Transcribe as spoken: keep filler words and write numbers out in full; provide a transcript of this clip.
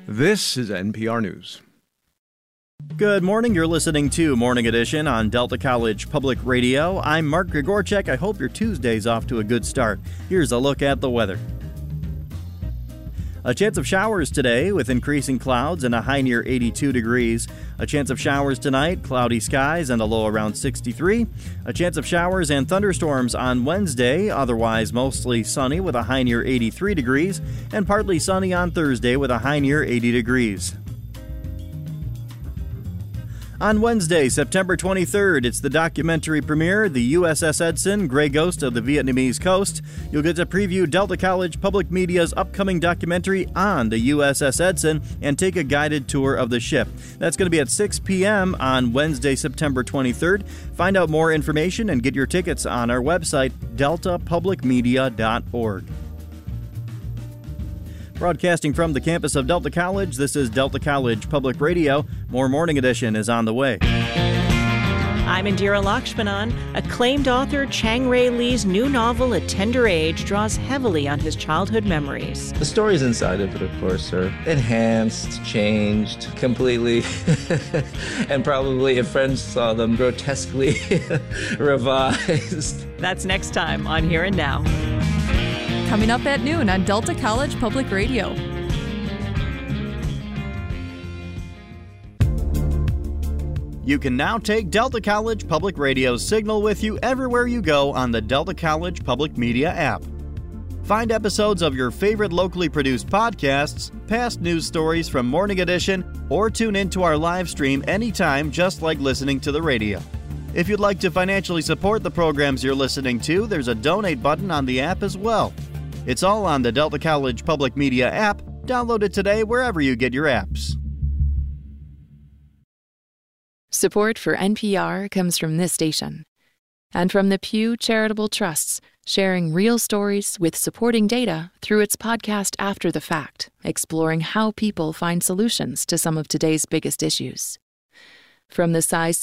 This is N P R News. Good morning. You're listening to Morning Edition on Delta College Public Radio. I'm Mark Grigorchek. I hope your Tuesday's off to a good start. Here's a look at the weather. A chance of showers today with increasing clouds and a high near eighty-two degrees. A chance of showers tonight, cloudy skies and a low around sixty-three. A chance of showers and thunderstorms on Wednesday, otherwise mostly sunny with a high near eighty-three degrees, and partly sunny on Thursday with a high near eighty degrees. On Wednesday, September twenty-third, it's the documentary premiere, the U S S Edson, Grey Ghost of the Vietnamese Coast. You'll get to preview Delta College Public Media's upcoming documentary on the U S S Edson and take a guided tour of the ship. That's going to be at six p.m. on Wednesday, September twenty-third. Find out more information and get your tickets on our website, delta public media dot org. Broadcasting from the campus of Delta College, this is Delta College Public Radio. More Morning Edition is on the way. I'm Indira Lakshmanan. Acclaimed author Chang Rae Lee's new novel, A Tender Age, draws heavily on his childhood memories. The stories inside of it, of course, are enhanced, changed completely, and probably if friends saw them, grotesquely revised. That's next time on Here and Now. Coming up at noon on Delta College Public Radio. You can now take Delta College Public Radio's signal with you everywhere you go on the Delta College Public Media app. Find episodes of your favorite locally produced podcasts, past news stories from Morning Edition, or tune into our live stream anytime, just like listening to the radio. If you'd like to financially support the programs you're listening to, there's a donate button on the app as well. It's all on the Delta College Public Media app. Download it today wherever you get your apps. Support for N P R comes from this station and from the Pew Charitable Trusts, sharing real stories with supporting data through its podcast After the Fact, exploring how people find solutions to some of today's biggest issues. From the size